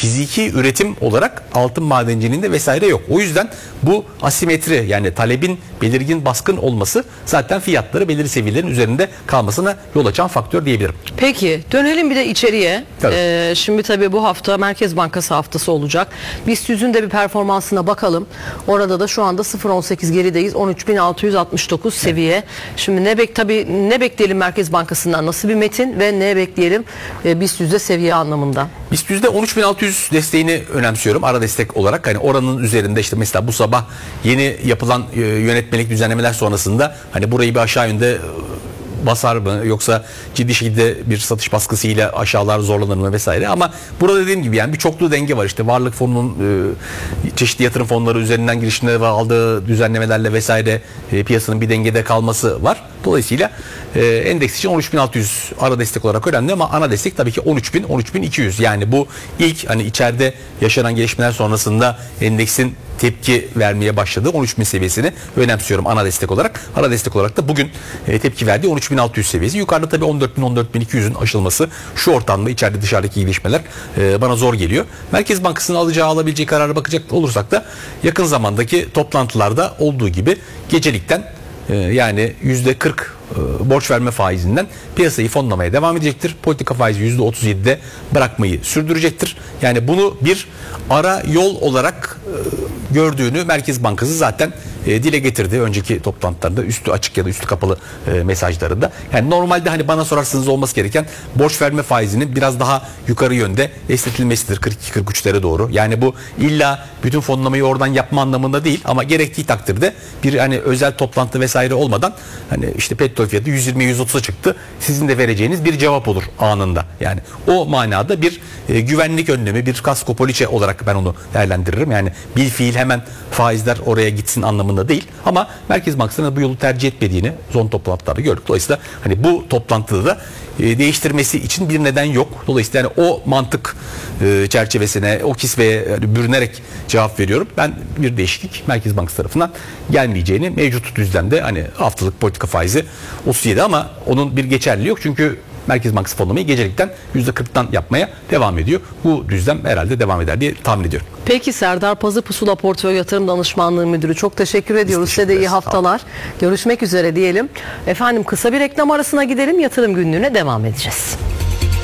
fiziki üretim olarak altın madenciliğinde vesaire yok. O yüzden bu asimetri, yani talebin belirgin baskın olması zaten fiyatları belirli seviyelerin üzerinde kalmasına yol açan faktör diyebilirim. Peki dönelim bir de içeriye. Şimdi tabii bu hafta Merkez Bankası haftası olacak. BIST 100'ün de bir performansına bakalım. Orada da şu anda 0.18 gerideyiz. 13.669 seviye. Şimdi ne bekleyelim Merkez Bankası'ndan, nasıl bir metin ve ne bekleyelim BIST 100'de seviye anlamında? BIST 100'de 13.600 desteğini önemsiyorum ara destek olarak. Hani oranın üzerinde işte mesela bu sabah yeni yapılan yönetmelik düzenlemeler sonrasında hani burayı bir aşağı yönde basar mı, yoksa ciddi şekilde bir satış baskısıyla aşağılar zorlanır mı vesaire, ama burada dediğim gibi yani bir çoklu denge var. İşte varlık fonunun çeşitli yatırım fonları üzerinden girişimleri ve aldığı düzenlemelerle vesaire piyasanın bir dengede kalması var. Dolayısıyla endeks için 13.600 ara destek olarak önemli, ama ana destek tabii ki 13.000, 13.200. Yani bu ilk hani içeride yaşanan gelişmeler sonrasında endeksin tepki vermeye başladığı 13.000 seviyesini önemsiyorum ana destek olarak. Ara destek olarak da bugün tepki verdiği 13.600 seviyesi. Yukarıda tabii 14.000-14.200'ün aşılması, şu ortamda içeride dışarıdaki gelişmeler bana zor geliyor. Merkez Bankası'nın alabileceği karara bakacak olursak da yakın zamandaki toplantılarda olduğu gibi gecelikten yani %40 borç verme faizinden piyasayı fonlamaya devam edecektir. Politika faizi %37'de bırakmayı sürdürecektir. Yani bunu bir ara yol olarak gördüğünü Merkez Bankası zaten dile getirdi önceki toplantılarında, üstü açık ya da üstü kapalı mesajlarında. Yani normalde hani bana sorarsanız olması gereken borç verme faizinin biraz daha yukarı yönde esnetilmesidir 42-43'lere doğru. Yani bu illa bütün fonlamayı oradan yapma anlamında değil, ama gerektiği takdirde bir hani özel toplantı vesaire olmadan hani işte petrol fiyatı 120-130'a çıktı, sizin de vereceğiniz bir cevap olur anında. Yani o manada bir güvenlik önlemi, bir kasko poliçe olarak ben onu değerlendiririm. Yani bil fiil hemen faizler oraya gitsin anlamında değil, ama Merkez Bankası'nın bu yolu tercih etmediğini son toplantılarda gördük. Dolayısıyla hani bu toplantıda da değiştirmesi için bir neden yok. Dolayısıyla yani o mantık çerçevesine, o kisveye bürünerek cevap veriyorum. Ben bir değişiklik Merkez Bankası tarafından gelmeyeceğini, mevcut düzlemde hani haftalık politika faizi 37, ama onun bir geçerliliği yok. Çünkü Merkez Bankası fonlamayı gecelikten %40'tan yapmaya devam ediyor. Bu düzlem herhalde devam eder diye tahmin ediyorum. Peki Serdar Pazı, Pusula Portföy Yatırım Danışmanlığı Müdürü, çok teşekkür ediyoruz. Size de iyi haftalar. Görüşmek üzere diyelim. Efendim kısa bir reklam arasına gidelim. Yatırım Günlüğü'ne devam edeceğiz.